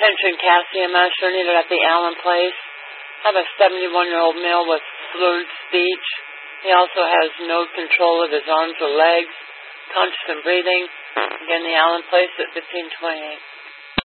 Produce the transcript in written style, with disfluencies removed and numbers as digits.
Attention Cassie and Master needed at the Allen Place. I have a 71-year-old male with slurred speech. He also has no control of his arms or legs, conscious and breathing. Again, the Allen Place at 1528.